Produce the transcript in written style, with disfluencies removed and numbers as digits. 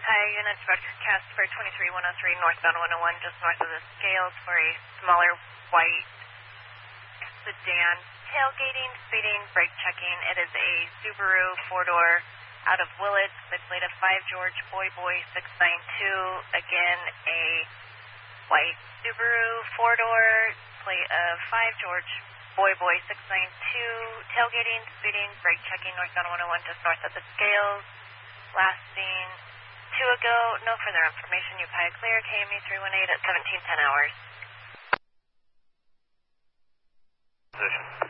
Ukiah units, broadcast for 23103 northbound 101, just north of the scales for a smaller white sedan. Tailgating, speeding, brake checking. It is a Subaru four-door out of Willits, the plate of 5 George Boy 692. Again, a white Subaru four-door, plate of 5 George Boy 692. Tailgating, speeding, brake checking, northbound 101, just north of the scales. Last seen 2 ago. No further information. Ukiah clear. KME 318 at 1710 hours. Position.